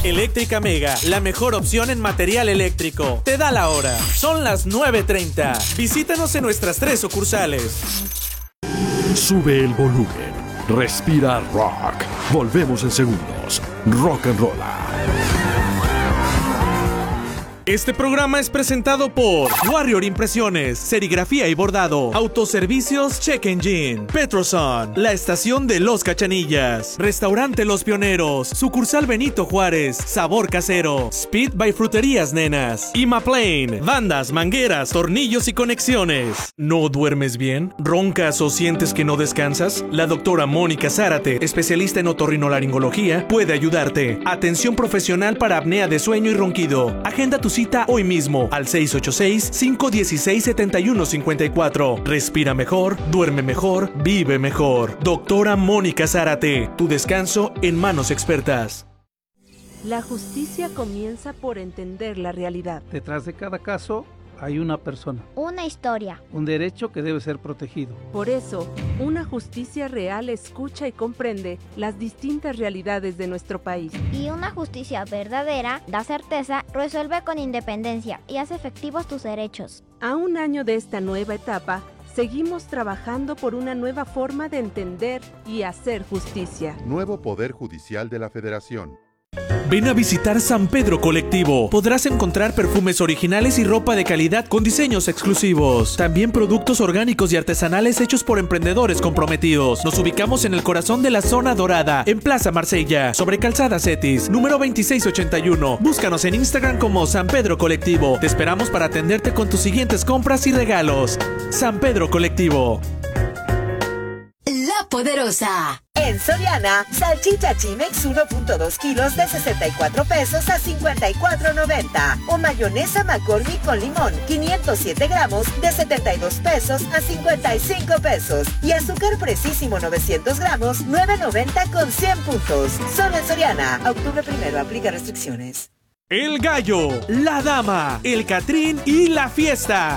Eléctrica Mega, la mejor opción en material eléctrico. Te da la hora. Son las 9:30. Visítanos en nuestras 3 sucursales. Sube el volumen. Respira rock. Volvemos en segundos. Rock and Rolla. Este programa es presentado por Warrior Impresiones, Serigrafía y Bordado, Autoservicios Check Engine, Petroson, La Estación de Los Cachanillas, Restaurante Los Pioneros, Sucursal Benito Juárez, Sabor Casero, Speed by Fruterías Nenas, Imaplane, bandas, mangueras, tornillos y conexiones. ¿No duermes bien? ¿Roncas o sientes que no descansas? La doctora Mónica Zárate, especialista en otorrinolaringología, puede ayudarte. Atención profesional para apnea de sueño y ronquido. Agenda tu cita hoy mismo al 686-516-7154. Respira mejor, duerme mejor, vive mejor. Doctora Mónica Zárate, tu descanso en manos expertas. La justicia comienza por entender la realidad. Detrás de cada caso hay una persona. Una historia. Un derecho que debe ser protegido. Por eso, una justicia real escucha y comprende las distintas realidades de nuestro país. Y una justicia verdadera da certeza, resuelve con independencia y hace efectivos tus derechos. A un año de esta nueva etapa, seguimos trabajando por una nueva forma de entender y hacer justicia. Nuevo Poder Judicial de la Federación. Ven a visitar San Pedro Colectivo. Podrás encontrar perfumes originales y ropa de calidad con diseños exclusivos. También productos orgánicos y artesanales hechos por emprendedores comprometidos. Nos ubicamos en el corazón de la zona dorada, en Plaza Marsella, sobre Calzada Cetis, número 2681. Búscanos en Instagram como San Pedro Colectivo. Te esperamos para atenderte con tus siguientes compras y regalos. San Pedro Colectivo. La Poderosa. En Soriana, salchicha Chimex 1.2 kilos de 64 pesos a 54.90. O mayonesa McCormick con limón 507 gramos de 72 pesos a 55 pesos. Y azúcar Precisísimo 900 gramos 9.90 con 100 puntos. Solo en Soriana. Octubre 1, aplica restricciones. El Gallo, la Dama, el Catrín y la Fiesta.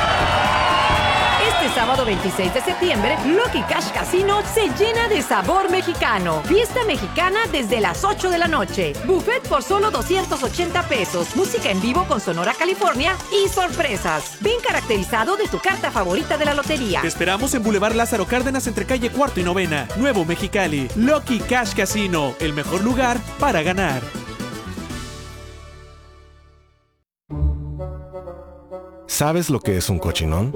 Este sábado 26 de septiembre, Lucky Cash Casino se llena de sabor mexicano. Fiesta mexicana desde las 8 de la noche. Buffet por solo 280 pesos. Música en vivo con Sonora California y sorpresas. Ven caracterizado de tu carta favorita de la lotería. Te esperamos en Boulevard Lázaro Cárdenas entre calle Cuarto y Novena, Nuevo Mexicali. Lucky Cash Casino, el mejor lugar para ganar. ¿Sabes lo que es un cochinón?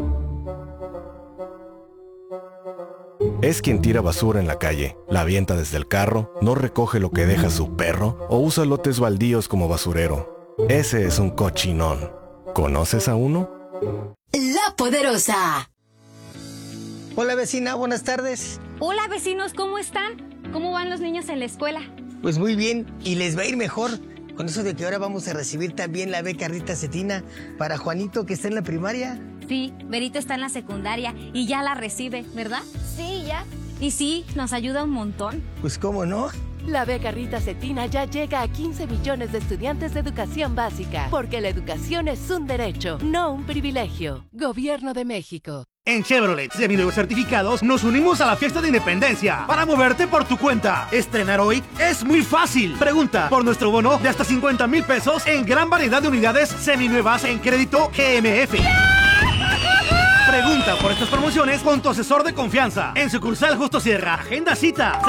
Es quien tira basura en la calle, la avienta desde el carro, no recoge lo que deja su perro o usa lotes baldíos como basurero. Ese es un cochinón. ¿Conoces a uno? La Poderosa. Hola vecina, buenas tardes. Hola vecinos, ¿cómo están? ¿Cómo van los niños en la escuela? Pues muy bien, y les va a ir mejor. Con eso de que ahora vamos a recibir también la beca Rita Cetina para Juanito, que está en la primaria. Sí, Berito está en la secundaria y ya la recibe, ¿verdad? Sí, ya. Y sí, nos ayuda un montón. Pues cómo no. La beca Rita Cetina ya llega a 15 millones de estudiantes de educación básica, porque la educación es un derecho, no un privilegio. Gobierno de México. En Chevrolet Seminuevos Certificados nos unimos a la fiesta de independencia para moverte por tu cuenta. Estrenar hoy es muy fácil. Pregunta por nuestro bono de hasta 50,000 pesos en gran variedad de unidades seminuevas en crédito GMF. Pregunta por estas promociones con tu asesor de confianza. En sucursal Justo Sierra, agenda cita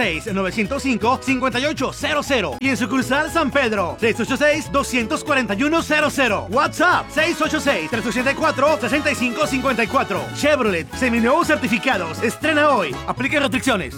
686-905-5800. Y en sucursal San Pedro, 686-241-00. WhatsApp 686-384-6554. Chevrolet, seminuevos certificados. Estrena hoy. Aplica restricciones.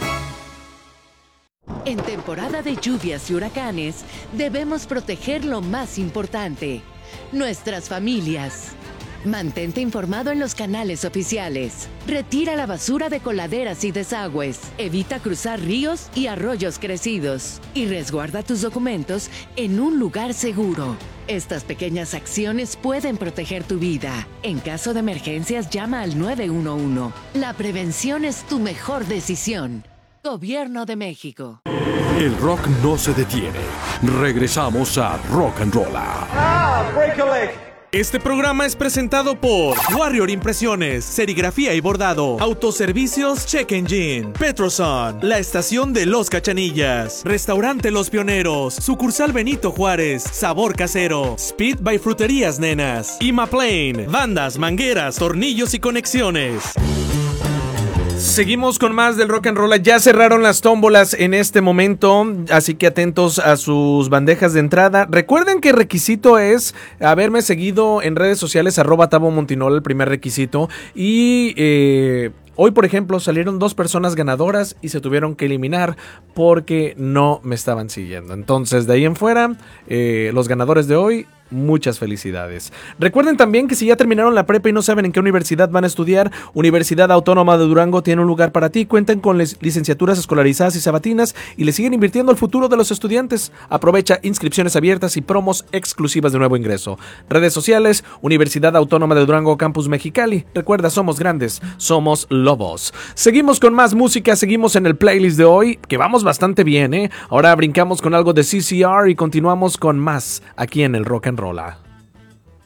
En temporada de lluvias y huracanes, debemos proteger lo más importante: nuestras familias. Mantente informado en los canales oficiales. Retira la basura de coladeras y desagües. Evita cruzar ríos y arroyos crecidos. Y resguarda tus documentos en un lugar seguro. Estas pequeñas acciones pueden proteger tu vida. En caso de emergencias, llama al 911. La prevención es tu mejor decisión. Gobierno de México. El rock no se detiene. Regresamos a Rock and Rolla. Break a leg. Este programa es presentado por Warrior Impresiones, serigrafía y bordado, autoservicios Check Engine, Petroson, la estación de Los Cachanillas, Restaurante Los Pioneros, sucursal Benito Juárez, sabor casero, Speed by Fruterías Nenas, Imaplane, bandas, mangueras, tornillos y conexiones. Seguimos con más del Rock and Roll. Ya cerraron las tómbolas en este momento, así que atentos a sus bandejas de entrada. Recuerden que el requisito es haberme seguido en redes sociales @TaboMontinol, el primer requisito. Y hoy, por ejemplo, salieron 2 personas ganadoras y se tuvieron que eliminar porque no me estaban siguiendo. Entonces, de ahí en fuera, los ganadores de hoy, muchas felicidades. Recuerden también que si ya terminaron la prepa y no saben en qué universidad van a estudiar, Universidad Autónoma de Durango tiene un lugar para ti. Cuentan con licenciaturas escolarizadas y sabatinas y le siguen invirtiendo al futuro de los estudiantes. Aprovecha inscripciones abiertas y promos exclusivas de nuevo ingreso. Redes sociales, Universidad Autónoma de Durango Campus Mexicali. Recuerda, somos grandes, somos lobos. Seguimos con más música, seguimos en el playlist de hoy, que vamos bastante bien, ¿eh? Ahora brincamos con algo de CCR y continuamos con más aquí en el Rock and Roll.